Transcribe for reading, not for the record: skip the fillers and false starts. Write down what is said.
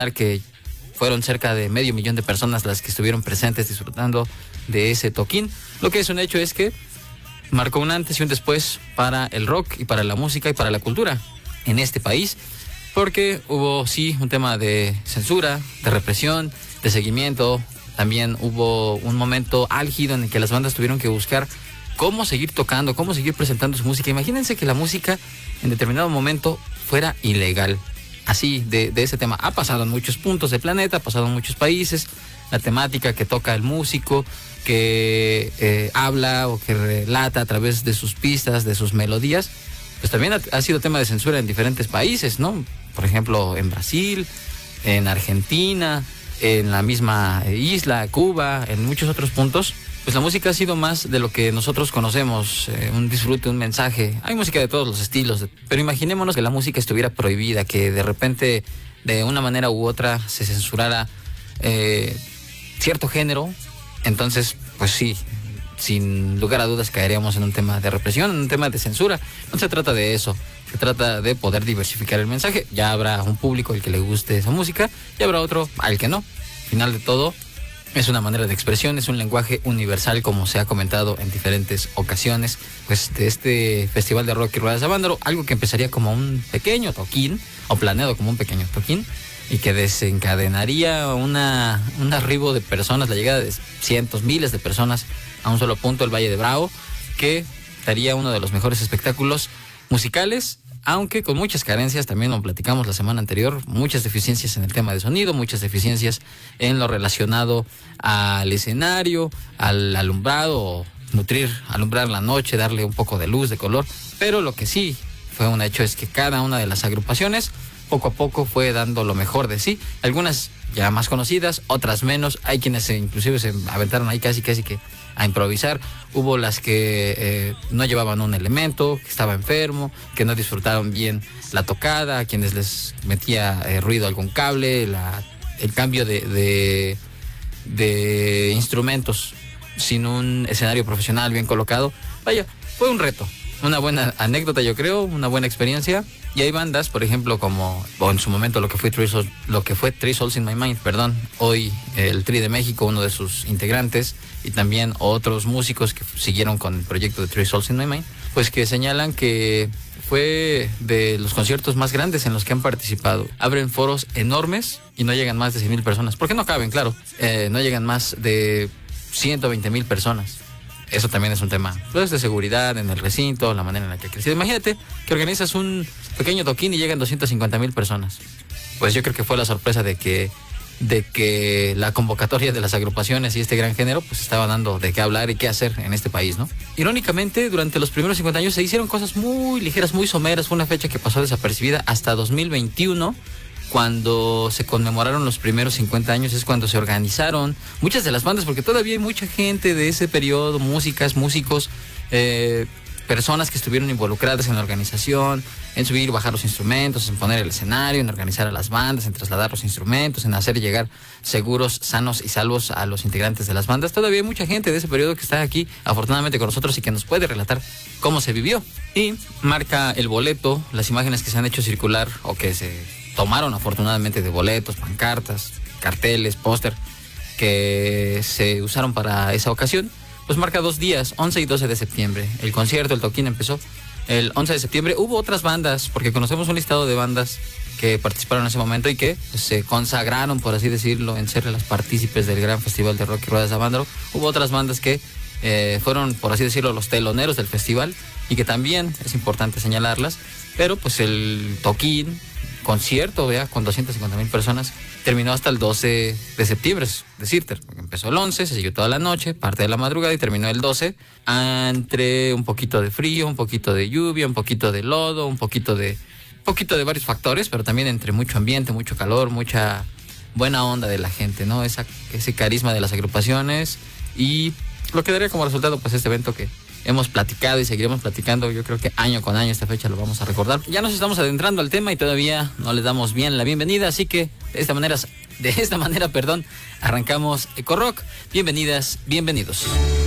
que fueron cerca de 500,000 de personas las que estuvieron presentes disfrutando de ese toquín. Lo que es un hecho es que marcó un antes y un después para el rock y para la música y para la cultura en este país, porque hubo sí un tema de censura, de represión, de seguimiento. También hubo un momento álgido en el que las bandas tuvieron que buscar cómo seguir tocando, cómo seguir presentando su música. Imagínense que la música en determinado momento fuera ilegal. Así, de ese tema. Ha pasado en muchos puntos del planeta, ha pasado en muchos países. La temática que toca el músico, que habla o que relata a través de sus pistas, de sus melodías, pues también ha sido tema de censura en diferentes países, ¿no? Por ejemplo, en Brasil, en Argentina, en la misma isla, Cuba, en muchos otros puntos. Pues la música ha sido más de lo que nosotros conocemos, un disfrute, un mensaje. Hay música de todos los estilos, pero imaginémonos que la música estuviera prohibida, que de repente, de una manera u otra, se censurara cierto género. Entonces, pues sí, sin lugar a dudas caeríamos en un tema de represión, en un tema de censura. No se trata de eso, se trata de poder diversificar el mensaje. Ya habrá un público al que le guste esa música, y habrá otro al que no. Al final de todo, es una manera de expresión, es un lenguaje universal, como se ha comentado en diferentes ocasiones, pues de este Festival de Rock y Ruedas de Avándaro, algo que empezaría como un pequeño toquín, o planeado como un pequeño toquín, y que desencadenaría un arribo de personas, la llegada de cientos, miles de personas a un solo punto, el Valle de Bravo, que daría uno de los mejores espectáculos musicales, aunque con muchas carencias. También lo platicamos la semana anterior, muchas deficiencias en el tema de sonido, muchas deficiencias en lo relacionado al escenario, al alumbrado, alumbrar la noche, darle un poco de luz, de color. Pero lo que sí fue un hecho es que cada una de las agrupaciones poco a poco fue dando lo mejor de sí, algunas ya más conocidas, otras menos. Hay quienes inclusive se aventaron ahí casi que a improvisar. Hubo las que no llevaban un elemento, que estaba enfermo, que no disfrutaron bien la tocada, a quienes les metía ruido algún cable, el cambio de instrumentos sin un escenario profesional bien colocado. Vaya, fue un reto, una buena anécdota, yo creo, una buena experiencia. Y hay bandas, por ejemplo, como en su momento lo que fue Three Souls in My Mind, hoy el Tri de México, uno de sus integrantes, y también otros músicos que siguieron con el proyecto de Three Souls in My Mind, pues que señalan que fue de los conciertos más grandes en los que han participado. Abren foros enormes y no llegan más de 100,000 personas. ¿Por qué no caben? Claro, no llegan más de 120,000 personas. Eso también es un tema, pues, de seguridad en el recinto, la manera en la que ha crecido. Imagínate que organizas un pequeño toquín y llegan 250,000 personas. Pues yo creo que fue la sorpresa de que la convocatoria de las agrupaciones y este gran género pues estaba dando de qué hablar y qué hacer en este país, ¿no? Irónicamente, durante los primeros 50 años se hicieron cosas muy ligeras, muy someras. Fue una fecha que pasó desapercibida hasta 2021, cuando se conmemoraron los primeros 50 años. Es cuando se organizaron muchas de las bandas, porque todavía hay mucha gente de ese periodo, músicos, personas que estuvieron involucradas en la organización, en subir y bajar los instrumentos, en poner el escenario, en organizar a las bandas, en trasladar los instrumentos, en hacer llegar seguros, sanos y salvos a los integrantes de las bandas. Todavía hay mucha gente de ese periodo que está aquí, afortunadamente, con nosotros, y que nos puede relatar cómo se vivió. Y marca el boleto, las imágenes que se han hecho circular o que se tomaron afortunadamente de boletos, pancartas, carteles, póster, que se usaron para esa ocasión. Pues marca 2 días, 11 y 12 de septiembre. El concierto, el toquín empezó el 11 de septiembre. Hubo otras bandas, porque conocemos un listado de bandas que participaron en ese momento y que se consagraron, por así decirlo, en ser las partícipes del gran Festival de Rock y Ruedas de Avándaro. Hubo otras bandas que fueron, por así decirlo, los teloneros del festival, y que también es importante señalarlas. Pero pues el toquín, concierto, con 250,000 personas, terminó hasta el 12 de septiembre, es decir, empezó el 11, se siguió toda la noche, parte de la madrugada, y terminó el 12, entre un poquito de frío, un poquito de lluvia, un poquito de lodo, un poquito de varios factores, pero también entre mucho ambiente, mucho calor, mucha buena onda de la gente, ¿no? Ese carisma de las agrupaciones, y lo que daría como resultado pues este evento que hemos platicado y seguiremos platicando. Yo creo que año con año esta fecha lo vamos a recordar. Ya nos estamos adentrando al tema y todavía no le damos bien la bienvenida, así que de esta manera, arrancamos Eco Rock. Bienvenidas, bienvenidos.